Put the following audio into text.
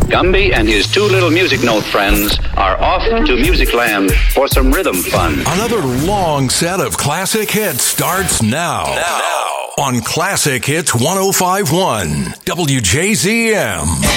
Gumby and his two little music note friends are off to Music Land for some rhythm fun. Another long set of classic hits starts now. On Classic Hits 105.1 WJZM.